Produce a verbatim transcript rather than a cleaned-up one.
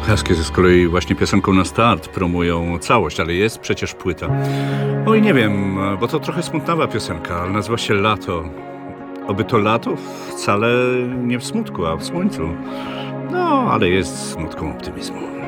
Husky z kolei właśnie piosenką na start promują całość, ale jest przecież płyta. Oj, nie wiem, bo to trochę smutnawa piosenka, ale nazywa się Lato. Oby to lato wcale nie w smutku, a w słońcu. No, ale jest smutką optymizmu.